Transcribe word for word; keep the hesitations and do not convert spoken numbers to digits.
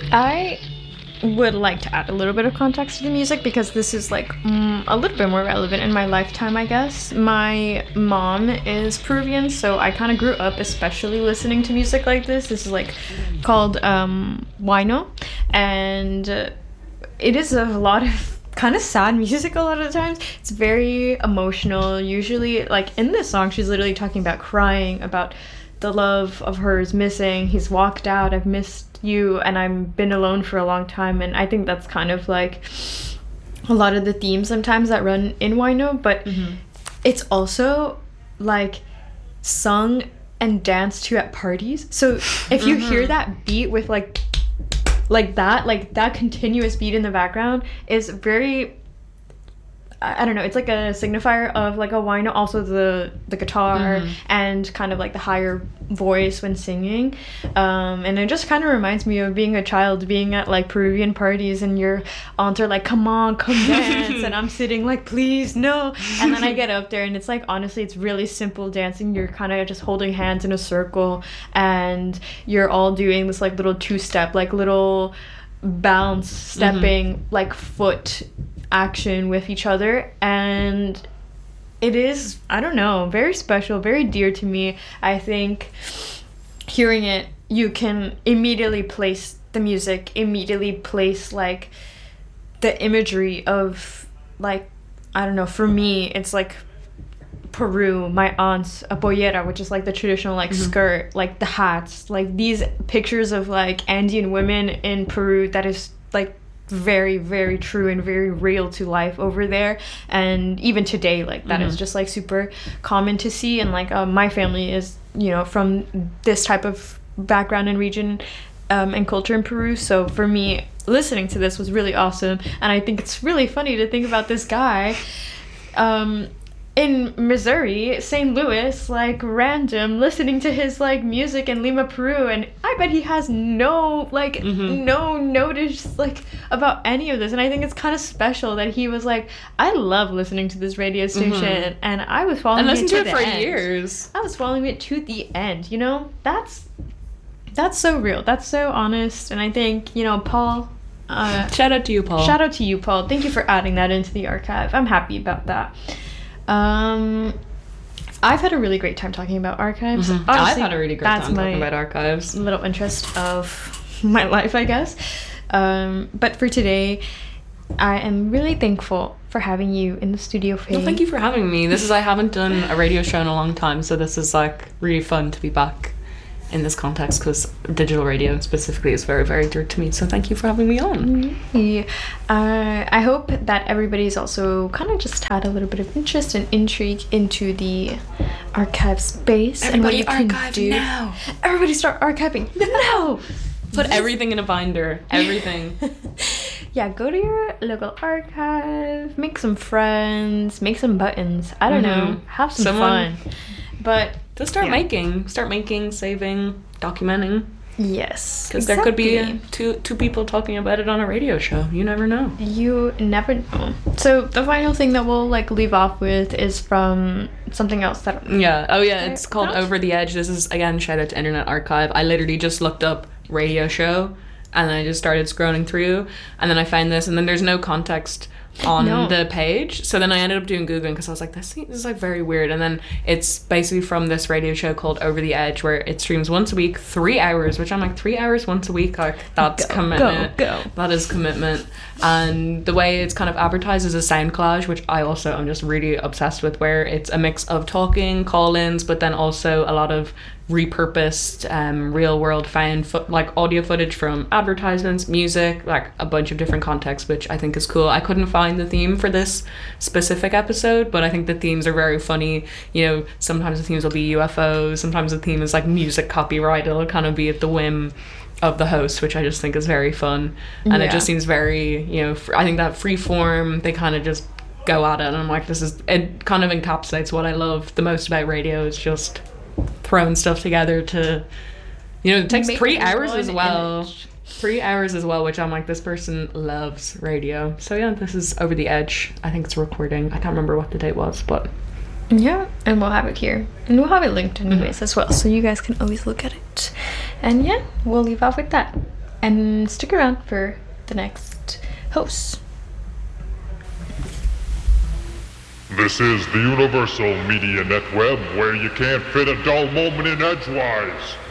I would like to add a little bit of context to the music because this is like mm, a little bit more relevant in my lifetime, I guess. My mom is Peruvian, so I kind of grew up especially listening to music like this. This is like called um, Huayno, and uh, it is a lot of kind of sad music a lot of the times. It's very emotional. Usually, like in this song, she's literally talking about crying, about the love of hers missing. He's walked out. I've missed you, and I've been alone for a long time. And I think that's kind of like a lot of the themes sometimes that run in Huayno, but mm-hmm. it's also like sung and danced to at parties. So if you mm-hmm. hear that beat with like like that, like that continuous beat in the background is very, I don't know, it's like a signifier of like a Huayno, also the the guitar mm-hmm. and kind of like the higher voice when singing, um, and it just kind of reminds me of being a child, being at like Peruvian parties and your aunts are like, come on, come dance, and I'm sitting like, please no, and then I get up there and it's like, honestly, it's really simple dancing. You're kind of just holding hands in a circle and you're all doing this like little two-step, like little bounce stepping mm-hmm. like foot action with each other, and it is, I don't know, very special, very dear to me. I think hearing it, you can immediately place the music, immediately place like the imagery of like, I don't know, for me it's like Peru, my aunt's a pollera, which is like the traditional like mm-hmm. skirt, like the hats, like these pictures of like Andean women in Peru that is like very, very true and very real to life over there. And even today, like that mm-hmm. is just like super common to see. And like um, my family is, you know, from this type of background and region um, and culture in Peru. So for me, listening to this was really awesome. And I think it's really funny to think about this guy um in Missouri, Saint Louis, like random, listening to his like music in Lima, Peru, and I bet he has no like mm-hmm. no notice like about any of this. And I think it's kind of special that he was like, I love listening to this radio station, mm-hmm. and I was following and it to, to it the for end. years. I was following it to the end. You know, that's that's so real. That's so honest. And I think, you know, Paul. Uh, shout out to you, Paul. Shout out to you, Paul. Thank you for adding that into the archive. I'm happy about that. Um, I've had a really great time talking about archives. Mm-hmm. I've had a really great time talking about archives. Little interest of my life, I guess. Um, but for today, I am really thankful for having you in the studio, Faye. Well, thank you for having me. This is, I haven't done a radio show in a long time, so this is like really fun to be back in this context, because digital radio specifically is very, very dear to me. So thank you for having me on. Yeah. Uh, I hope that everybody's also kind of just had a little bit of interest and intrigue into the archive space. Everybody and what you archive can do. now. Everybody start archiving now. Put everything in a binder. Everything. Yeah, go to your local archive, make some friends, make some buttons. I don't mm-hmm. know. Have some Someone, fun. But just start yeah. making. Start making, saving, documenting. Yes. Because exactly. there could be two two people talking about it on a radio show. You never know. You never know. So the final thing that we'll like leave off with is from something else that... Yeah. Oh yeah, it's called Over the Edge. This is, again, shout out to Internet Archive. I literally just looked up radio show and I just started scrolling through, and then I found this, and then there's no context on no. the page, so then I ended up doing Googling because I was like, this, this is like very weird. And then it's basically from this radio show called Over the Edge, where it streams once a week, three hours, which I'm like, three hours once a week, like that's go, commitment go, go. That is commitment. And the way it's kind of advertised as a sound collage, which I also am just really obsessed with, where it's a mix of talking, call-ins, but then also a lot of repurposed um real world found fo- like audio footage from advertisements, music, like a bunch of different contexts, which I think is cool. I couldn't find the theme for this specific episode, but I think the themes are very funny. You know, sometimes the themes will be U F Os, sometimes the theme is like music copyright. It'll kind of be at the whim of the host, which I just think is very fun. And yeah. it just seems very, you know, fr- I think that free form, they kind of just go at it, and I'm like, this is, it kind of encapsulates what I love the most about radio, is just throwing stuff together to, you know, it takes Make three hours as well image. three hours as well, which I'm like, this person loves radio. So yeah, this is Over the Edge. I think it's a recording. I can't remember what the date was, but yeah, and we'll have it here, and we'll have it linked anyways mm-hmm. as well, so you guys can always look at it. And yeah, we'll leave off with that. and stick around for the next host. This is the Universal Media Netweb, where you can't fit a dull moment in edgewise.